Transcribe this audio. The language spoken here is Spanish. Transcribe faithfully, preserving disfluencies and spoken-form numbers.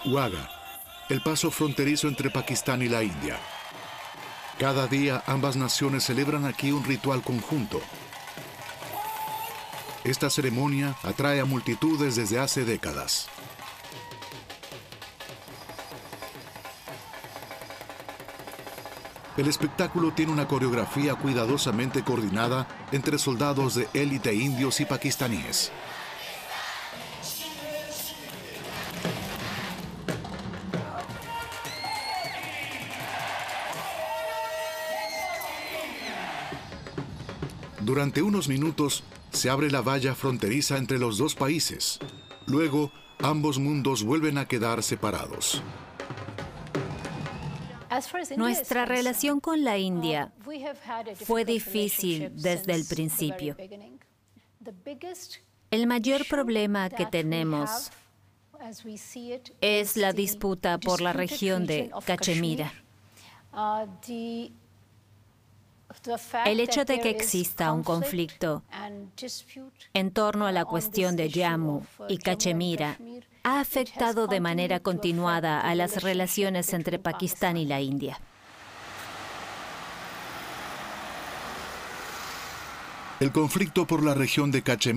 Wagah, el paso fronterizo entre Pakistán y la India. Cada día ambas naciones celebran aquí un ritual conjunto. Esta ceremonia atrae a multitudes desde hace décadas. El espectáculo tiene una coreografía cuidadosamente coordinada entre soldados de élite indios y pakistaníes. Durante unos minutos se abre la valla fronteriza entre los dos países. Luego, ambos mundos vuelven a quedar separados. Nuestra relación con la India fue difícil desde el principio. El mayor problema que tenemos es la disputa por la región de Cachemira. El hecho de que exista un conflicto en torno a la cuestión de Jammu y Cachemira ha afectado de manera continuada a las relaciones entre Pakistán y la India. El conflicto por la región de Cachemira